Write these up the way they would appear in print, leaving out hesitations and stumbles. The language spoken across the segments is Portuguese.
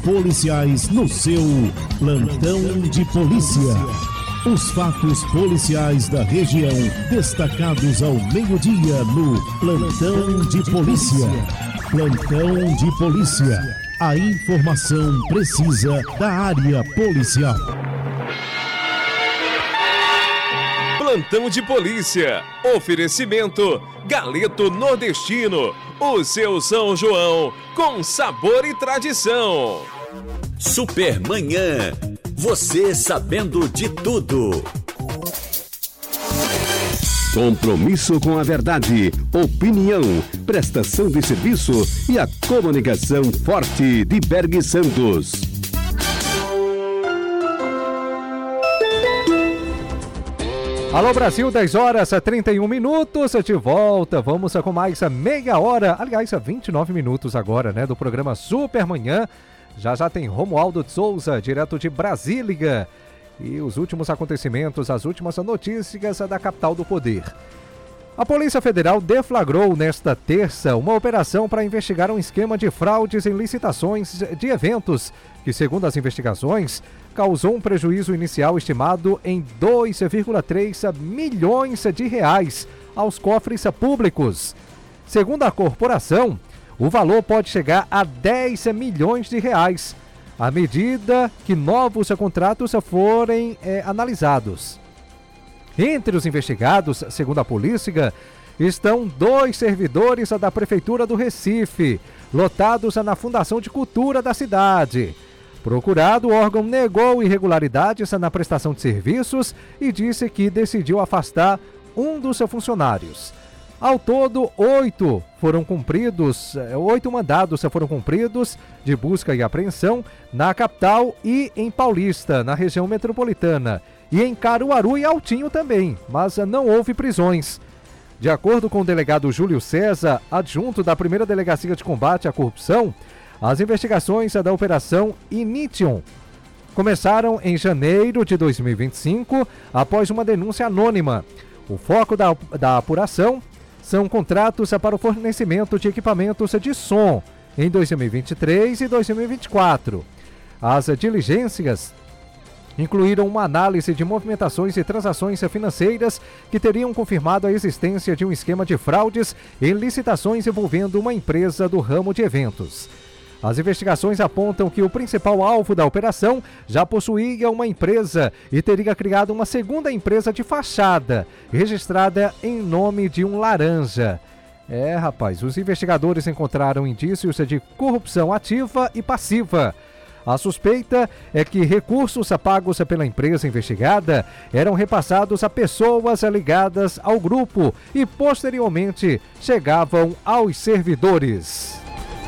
policiais no seu Plantão de Polícia. Os fatos policiais da região destacados ao meio-dia no Plantão de Polícia. Plantão de Polícia. A informação precisa da área policial. Plantão de Polícia. Oferecimento Galeto Nordestino. O seu São João com sabor e tradição. Supermanhã. Você sabendo de tudo. Compromisso com a verdade, opinião, prestação de serviço e a comunicação forte de Berg Santos. Alô Brasil, 10 horas, 31 minutos, de volta, vamos com mais meia hora, aliás, 29 minutos agora, né, do programa Supermanhã. Já tem Romualdo de Souza, direto de Brasília, e os últimos acontecimentos, as últimas notícias da capital do poder. A Polícia Federal deflagrou nesta terça uma operação para investigar um esquema de fraudes em licitações de eventos, que, segundo as investigações, causou um prejuízo inicial estimado em 2,3 milhões de reais aos cofres públicos. Segundo a corporação, o valor pode chegar a 10 milhões de reais, à medida que novos contratos forem analisados. Entre os investigados, segundo a polícia, estão 2 servidores da Prefeitura do Recife, lotados na Fundação de Cultura da cidade. Procurado, o órgão negou irregularidades na prestação de serviços e disse que decidiu afastar um dos seus funcionários. Ao todo, 8 mandados foram cumpridos de busca e apreensão na capital e em Paulista, na região metropolitana, e em Caruaru e Altinho também, mas não houve prisões. De acordo com o delegado Júlio César, adjunto da primeira Delegacia de Combate à Corrupção, as investigações da Operação Initium começaram em janeiro de 2025, após uma denúncia anônima. O foco da apuração são contratos para o fornecimento de equipamentos de som em 2023 e 2024. As diligências incluíram uma análise de movimentações e transações financeiras que teriam confirmado a existência de um esquema de fraudes em licitações envolvendo uma empresa do ramo de eventos. As investigações apontam que o principal alvo da operação já possuía uma empresa e teria criado uma segunda empresa de fachada, registrada em nome de um laranja. Os investigadores encontraram indícios de corrupção ativa e passiva. A suspeita é que recursos pagos pela empresa investigada eram repassados a pessoas ligadas ao grupo e posteriormente chegavam aos servidores.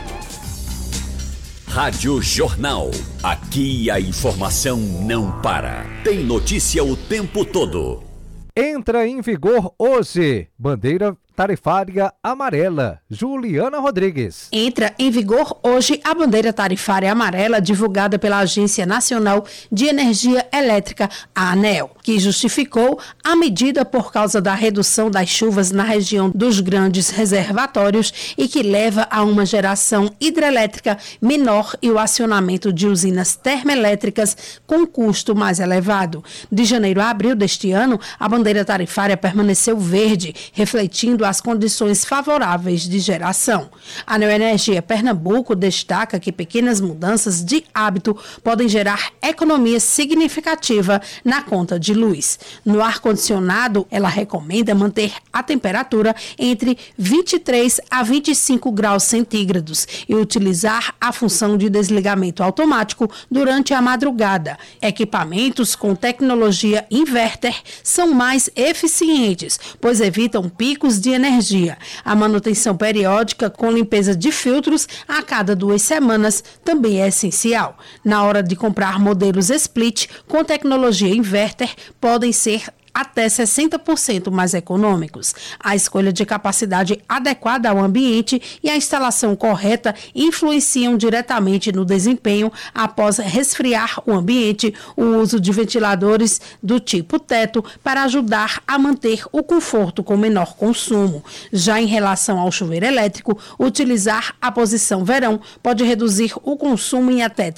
Rádio Jornal. Aqui a informação não para. Tem notícia o tempo todo. Entra em vigor hoje bandeira tarifária amarela. Juliana Rodrigues. Entra em vigor hoje a bandeira tarifária amarela divulgada pela Agência Nacional de Energia Elétrica, a ANEEL, que justificou a medida por causa da redução das chuvas na região dos grandes reservatórios e que leva a uma geração hidrelétrica menor e o acionamento de usinas termoelétricas com custo mais elevado. De janeiro a abril deste ano, a bandeira tarifária permaneceu verde, refletindo as condições favoráveis de geração. A Neoenergia Pernambuco destaca que pequenas mudanças de hábito podem gerar economia significativa na conta de luz. No ar-condicionado, ela recomenda manter a temperatura entre 23 a 25 graus centígrados e utilizar a função de desligamento automático durante a madrugada. Equipamentos com tecnologia inverter são mais eficientes, pois evitam picos de energia. A manutenção periódica com limpeza de filtros a cada 2 semanas também é essencial. Na hora de comprar modelos split com tecnologia inverter, podem ser até 60% mais econômicos. A escolha de capacidade adequada ao ambiente e a instalação correta influenciam diretamente no desempenho após resfriar o ambiente. O uso de ventiladores do tipo teto para ajudar a manter o conforto com menor consumo. Já em relação ao chuveiro elétrico, utilizar a posição verão pode reduzir o consumo em até